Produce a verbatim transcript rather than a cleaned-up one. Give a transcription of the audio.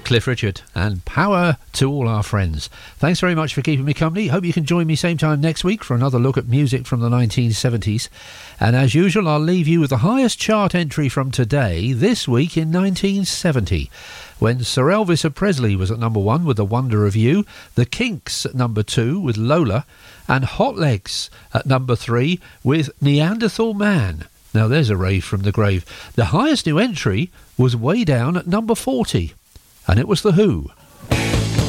Cliff Richard, and power to all our friends. Thanks very much for keeping me company. Hope you can join me same time next week for another look at music from the nineteen seventies. And as usual, I'll leave you with the highest chart entry from today, this week in nineteen seventy, when Sir Elvis Presley was at number one with The Wonder of You, The Kinks at number two with Lola, and Hot Legs at number three with Neanderthal Man. Now there's a rave from the grave. The highest new entry was way down at number forty, and it was The Who.